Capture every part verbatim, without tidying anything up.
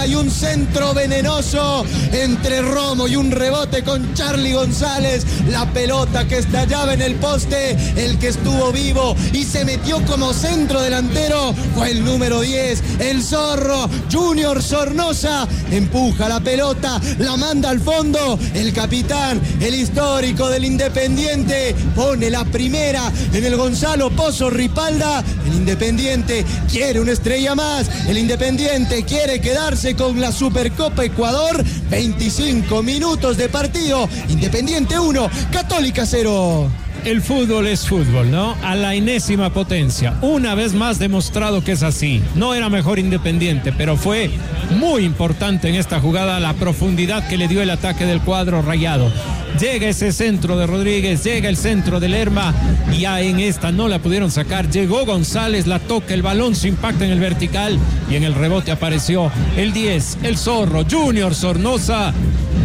Ripalda y un centro venenoso entre Romo y un rebote con Charly González. La pelota que estallaba en el poste, el que estuvo vivo y se metió como centro delantero fue el número diez, el Zorro, Junior Sornosa. Empuja la pelota, la manda al fondo. El capitán, el histórico del Independiente, pone la primera en el Gonzalo Pozo Ripalda. El Independiente quiere una estrella más. El Independiente quiere quedarse con la Supercopa Ecuador. veinticinco minutos de partido. Independiente uno, Católica cero. El fútbol es fútbol, ¿no? A la enésima potencia. Una vez más demostrado que es así. No era mejor Independiente, pero fue muy importante en esta jugada la profundidad que le dio el ataque del cuadro rayado. Llega ese centro de Rodríguez, llega el centro de Lerma, y ya en esta no la pudieron sacar. Llegó González, la toca, el balón se impacta en el vertical y en el rebote apareció el diez, el Zorro, Junior Sornosa.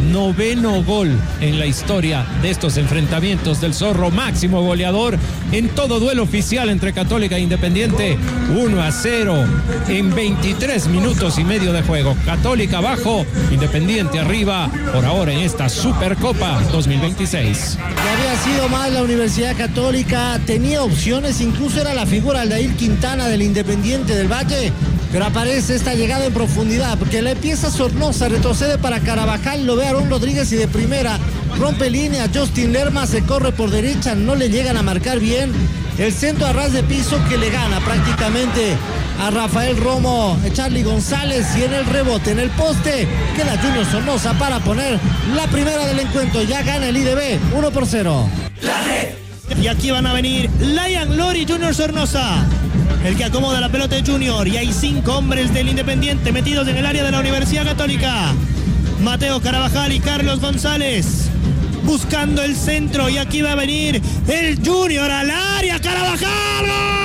Noveno gol en la historia de estos enfrentamientos del Zorro, máximo goleador en todo duelo oficial entre Católica e Independiente. Uno a cero en veintitrés minutos y medio de juego. Católica abajo, Independiente arriba, por ahora en esta Supercopa dos mil veintiséis. Ya había sido mal la Universidad Católica, tenía opciones, incluso era la figura Aldair Quintana del Independiente del Valle, pero aparece esta llegada en profundidad, porque la empieza Sornosa, retrocede para Carabajal, lo ve Aarón Rodríguez y de primera rompe línea. Justin Lerma se corre por derecha, no le llegan a marcar bien. El centro a ras de piso que le gana prácticamente a Rafael Romo, Charly González, y en el rebote, en el poste, queda Junior Sornosa para poner la primera del encuentro. Ya gana el I D B, uno por cero. La red. Y aquí van a venir Lion Lori y Junior Sornosa, el que acomoda la pelota de Junior, y hay cinco hombres del Independiente metidos en el área de la Universidad Católica. Mateo Carabajal y Carlos González buscando el centro, y aquí va a venir el Junior al área. Carabajal,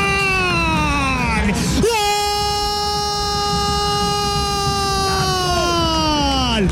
¡gol!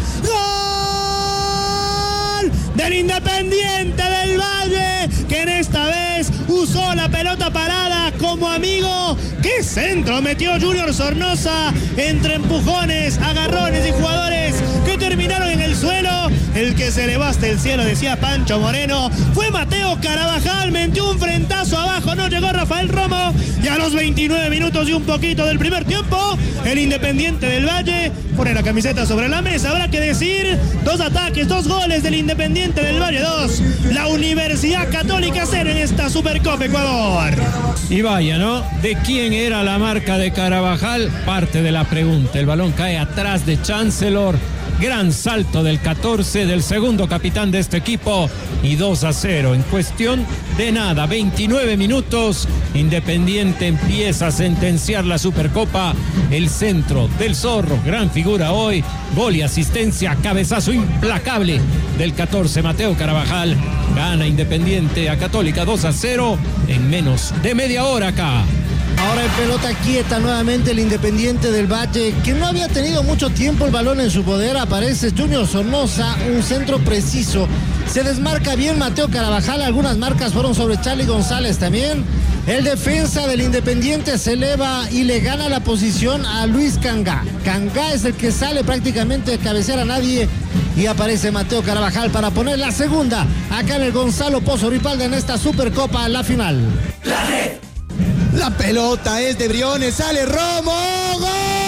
¡Gol! Del Independiente del Valle, que en esta vez usó la pelota parada como amigo. ¡Qué centro metió Junior Sornosa! Entre empujones, agarrones y jugadores que terminaron en el suelo. El que se elevó hasta el cielo, decía Pancho Moreno, fue Mateo Carabajal. Metió un frentazo abajo, no llegó Rafael Romo. Y a los veintinueve minutos y un poquito del primer tiempo, el Independiente del Valle pone la camiseta sobre la mesa. Habrá que decir, dos ataques, dos goles del Independiente del Valle, dos. La Universidad Católica cero en esta Supercopa Ecuador. Y vaya, ¿no? ¿De quién era la marca de Carabajal? Parte de la pregunta. El balón cae atrás de Chancellor. Gran salto del catorce, del segundo capitán de este equipo, y dos a cero en cuestión de nada. veintinueve minutos, Independiente empieza a sentenciar la Supercopa. El centro del Zorro, gran figura hoy, gol y asistencia, cabezazo implacable del catorce, Mateo Carabajal. Gana Independiente a Católica dos a cero en menos de media hora acá. Ahora en pelota quieta nuevamente el Independiente del Valle, que no había tenido mucho tiempo el balón en su poder. Aparece Junior Sornosa, un centro preciso. Se desmarca bien Mateo Carabajal, algunas marcas fueron sobre Charly González también. El defensa del Independiente se eleva y le gana la posición a Luis Cangá. Cangá es el que sale prácticamente de cabecear a nadie, y aparece Mateo Carabajal para poner la segunda acá en el Gonzalo Pozo Ripalda en esta Supercopa, la final. La red. La pelota es de Briones, sale Romo, ¡gol!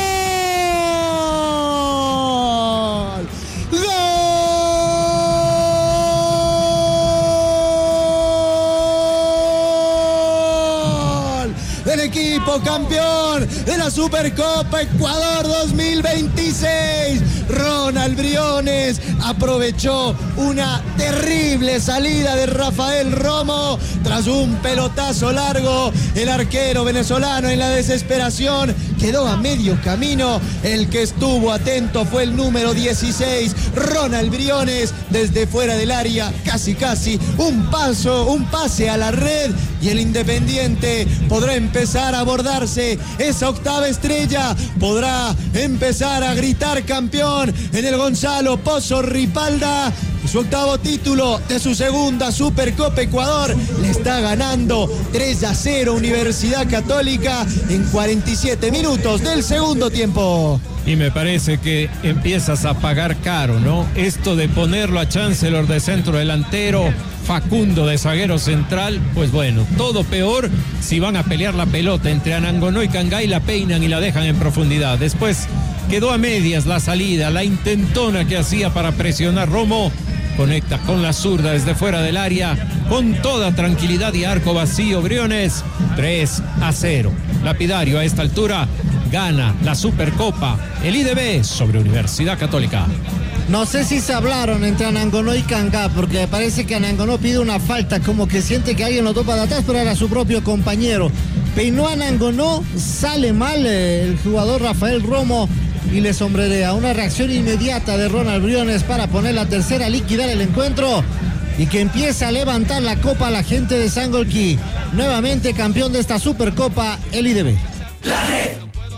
¡Gol! Del equipo campeón de la Supercopa Ecuador dos mil veintiséis. Ronald Briones aprovechó una terrible salida de Rafael Romo tras un pelotazo largo. El arquero venezolano en la desesperación quedó a medio camino. El que estuvo atento fue el número dieciséis, Ronald Briones, desde fuera del área, casi casi un paso, un pase a la red, y el Independiente podrá empezar a abordarse esa octava estrella, podrá empezar a gritar campeón en el Gonzalo Pozo Ripalda. Su octavo título de su segunda Supercopa Ecuador le está ganando tres a cero Universidad Católica en cuarenta y siete minutos del segundo tiempo. Y me parece que empiezas a pagar caro, ¿no? Esto de ponerlo a Chancellor de centro delantero, Facundo de zaguero central, pues bueno, todo peor si van a pelear la pelota entre Anangonó y Cangay, la peinan y la dejan en profundidad. Después quedó a medias la salida, la intentona que hacía para presionar Romo, conecta con la zurda desde fuera del área, con toda tranquilidad y arco vacío, Briones, tres a cero. Lapidario a esta altura gana la Supercopa, el I D B sobre Universidad Católica. No sé si se hablaron entre Anangonó y Cangá, porque parece que Anangonó pide una falta, como que siente que alguien lo topa de atrás, pero era su propio compañero. Peinó a Anangonó, sale mal eh, el jugador Rafael Romo y le sombrerea. Una reacción inmediata de Ronald Briones para poner la tercera, liquidar el encuentro y que empieza a levantar la copa a la gente de Sangolquí. Nuevamente campeón de esta Supercopa, el I D B. La red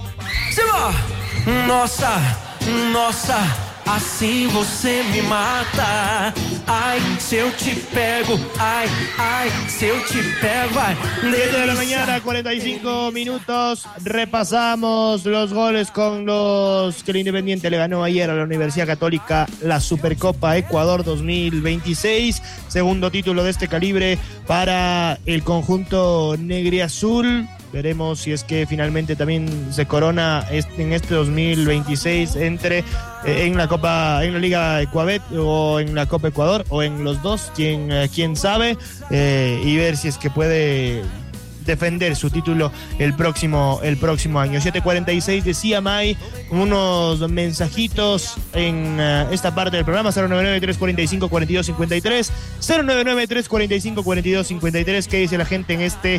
se va. Nossa, nossa. Assim você me mata. Ai, se eu te pego. Ai, ai, se eu te pego. Ai, siete de la mañana, cuarenta y cinco minutos. Repasamos los goles con los que el Independiente le ganó ayer a la Universidad Católica la Supercopa Ecuador dos mil veintiséis. Segundo título de este calibre para el conjunto negriazul. Veremos si es que finalmente también se corona en este dos mil veintiséis entre en la Copa, en la Liga Ecuabet o en la Copa Ecuador o en los dos, quién, quién sabe, eh, y ver si es que puede defender su título el próximo, el próximo año. siete cuarenta y seis decía May, unos mensajitos en uh, esta parte del programa. Cero nueve nueve, tres cuatro cinco, cuatro dos cinco tres, cero nueve nueve, tres cuatro cinco, cuatro dos cinco tres. ¿Qué dice la gente en este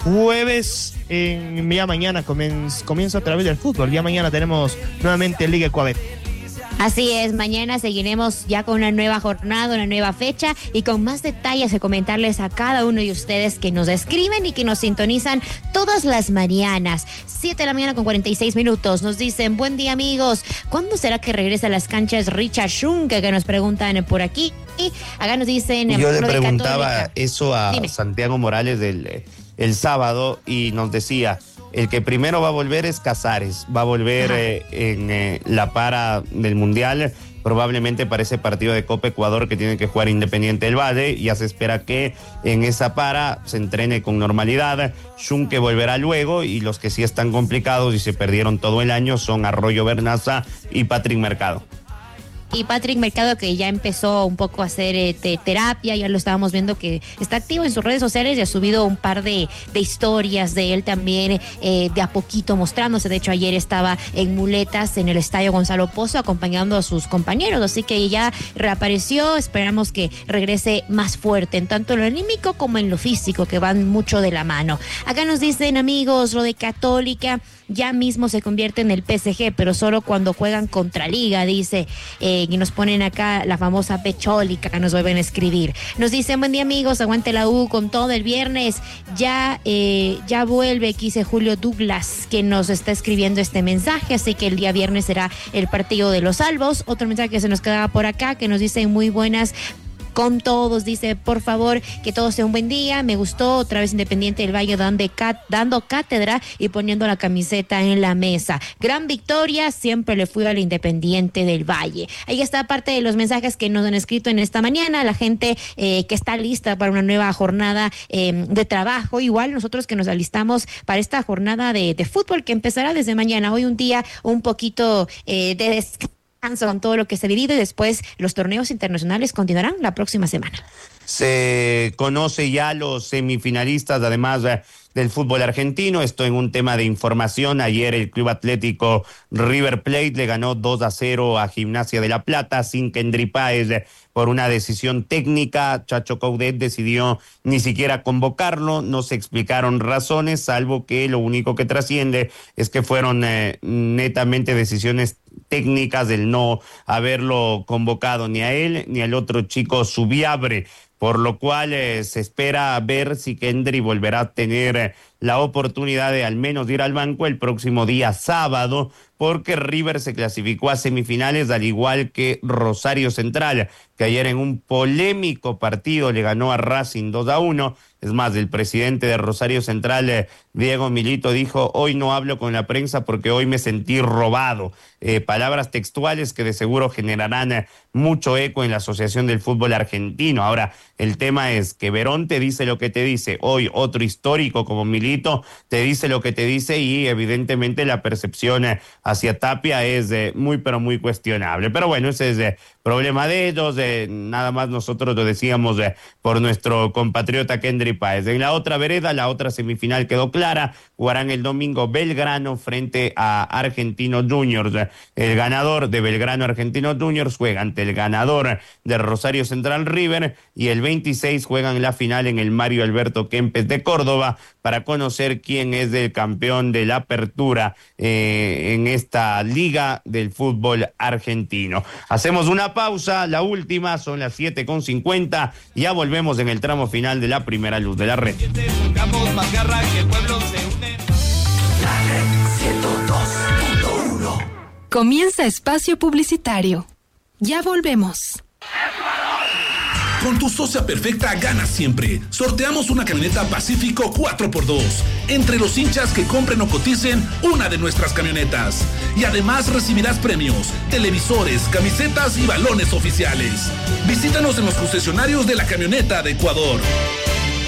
jueves? En ya mañana comienza, comienza otra vez el fútbol. Ya mañana tenemos nuevamente Liga Ecuabet. Así es, mañana seguiremos ya con una nueva jornada, una nueva fecha y con más detalles de comentarles a cada uno de ustedes que nos escriben y que nos sintonizan todas las mañanas. siete de la mañana con cuarenta y seis minutos. Nos dicen, buen día amigos, ¿cuándo será que regresa a las canchas Richard Schunke? Que nos preguntan por aquí. Y acá nos dicen... Yo le preguntaba Católica. eso a Dime. Santiago Morales del, el sábado y nos decía... El que primero va a volver es Casares, va a volver eh, en eh, la para del Mundial, probablemente para ese partido de Copa Ecuador que tiene que jugar Independiente del Valle. Ya se espera que en esa para se entrene con normalidad. Schunke volverá luego y los que sí están complicados y se perdieron todo el año son Arroyo Bernaza y Patrick Mercado. Y Patrick Mercado, que ya empezó un poco a hacer eh, te, terapia, ya lo estábamos viendo que está activo en sus redes sociales y ha subido un par de, de historias de él también, eh, de a poquito mostrándose. De hecho, ayer estaba en muletas en el Estadio Gonzalo Pozo acompañando a sus compañeros, así que ya reapareció. Esperamos que regrese más fuerte, en tanto en lo anímico como en lo físico, que van mucho de la mano. Acá nos dicen, amigos, lo de Católica ya mismo se convierte en el P S G, pero solo cuando juegan contra Liga, dice, eh, y nos ponen acá la famosa pechólica, nos vuelven a escribir. Nos dicen, buen día amigos, aguante la U con todo el viernes, ya, eh, ya vuelve, aquí dice Julio Douglas, que nos está escribiendo este mensaje, así que el día viernes será el partido de los salvos. Otro mensaje que se nos quedaba por acá, que nos dice muy buenas con todos, dice, por favor, que todo sea un buen día, me gustó, otra vez Independiente del Valle dando, cat, dando cátedra y poniendo la camiseta en la mesa. Gran victoria, siempre le fui al Independiente del Valle. Ahí está parte de los mensajes que nos han escrito en esta mañana, la gente eh, que está lista para una nueva jornada eh, de trabajo, igual nosotros que nos alistamos para esta jornada de, de fútbol que empezará desde mañana. Hoy un día un poquito eh, de descanso con todo lo que se ha vivido y después los torneos internacionales continuarán la próxima semana. Se conoce ya los semifinalistas, además del fútbol argentino. Esto en un tema de información. Ayer el Club Atlético River Plate le ganó dos a cero a Gimnasia de La Plata sin Kendry Páez por una decisión técnica. Chacho Coudet decidió ni siquiera convocarlo, no se explicaron razones, salvo que lo único que trasciende es que fueron eh, netamente decisiones técnicas del no haberlo convocado ni a él ni al otro chico Subiabre, por lo cual eh, se espera ver si Kendry volverá a tener eh, la oportunidad de al menos ir al banco el próximo día sábado, porque River se clasificó a semifinales al igual que Rosario Central, que ayer en un polémico partido le ganó a Racing dos a uno Es más, el presidente de Rosario Central, eh, Diego Milito, dijo: hoy no hablo con la prensa porque hoy me sentí robado. Eh, palabras textuales que de seguro generarán eh, mucho eco en la Asociación del Fútbol Argentino. Ahora, el tema es que Verón te dice lo que te dice. Hoy otro histórico como Milito te dice lo que te dice, y evidentemente la percepción eh, hacia Tapia es eh, muy pero muy cuestionable. Pero bueno, ese es eh, problema de ellos. Eh, nada más nosotros lo decíamos eh, por nuestro compatriota Kendry Páez. En la otra vereda, la otra semifinal quedó clara. Jugarán el domingo Belgrano frente a Argentinos Juniors. El ganador de Belgrano Argentinos Juniors juega ante el ganador de Rosario Central River, y el veintiséis juegan la final en el Mario Alberto Kempes de Córdoba para conocer quién es el campeón de la apertura eh, en esta liga del fútbol argentino. Hacemos una pausa, la última, son las siete con cincuenta, ya volvemos en el tramo final de la primera luz de la red. Más garra que el pueblo se une. La red ciento dos punto uno. Comienza espacio publicitario. Ya volvemos. Con tu socia perfecta ganas siempre. Sorteamos una camioneta Pacífico cuatro por dos. Entre los hinchas que compren o coticen una de nuestras camionetas. Y además recibirás premios, televisores, camisetas y balones oficiales. Visítanos en los concesionarios de la camioneta de Ecuador.